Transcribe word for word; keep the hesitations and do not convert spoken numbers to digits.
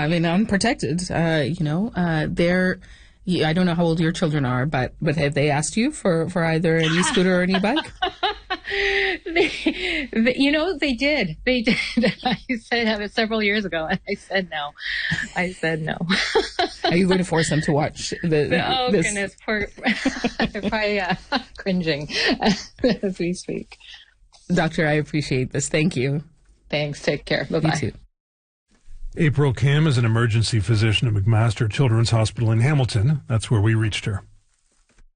I mean, unprotected. Uh, you know, uh, they're. I don't know how old your children are, but but have they asked you for, for either an e-scooter or an e-bike? they, they, you know, they did. They did. I said that was several years ago, and I said no. I said no. Are you going to force them to watch the? Oh this? goodness, poor. They're probably uh, cringing as we speak. Doctor, I appreciate this. Thank you. Thanks. Take care. Bye bye. You too. April Kim is an emergency physician at McMaster Children's Hospital in Hamilton. That's where we reached her.